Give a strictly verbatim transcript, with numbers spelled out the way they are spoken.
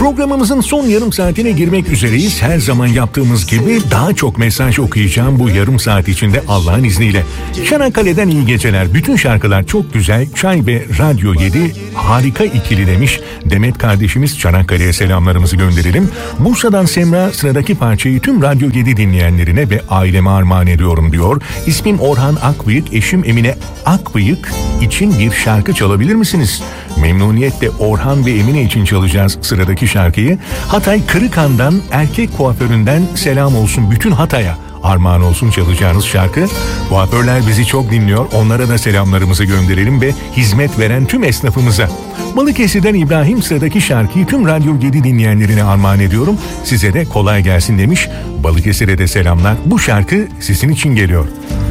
Programımızın son yarım saatine girmek üzereyiz. Her zaman yaptığımız gibi daha çok mesaj okuyacağım bu yarım saat içinde Allah'ın izniyle. Çanakkale'den iyi geceler. Bütün şarkılar çok güzel. Çay ve Radyo yedi harika ikili demiş. Demet kardeşimiz, Çanakkale'ye selamlarımızı gönderelim. Bursa'dan Semra sıradaki parçayı tüm Radyo yedi dinleyenlerine ve aileme armağan ediyorum diyor. İsmim Orhan Akbıyık, eşim Emine Akbıyık için bir şarkı çalabilir misiniz? Memnuniyetle Orhan ve Emine için çalacağız sıradaki şarkıyı. Hatay Kırıkhan'dan, erkek kuaföründen selam olsun bütün Hatay'a. Armağan olsun çalacağınız şarkı. Kuaförler bizi çok dinliyor. Onlara da selamlarımızı gönderelim ve hizmet veren tüm esnafımıza. Balıkesir'den İbrahim sıradaki şarkıyı tüm Radyo yedi dinleyenlerine armağan ediyorum. Size de kolay gelsin demiş. Balıkesir'e de selamlar. Bu şarkı sizin için geliyor.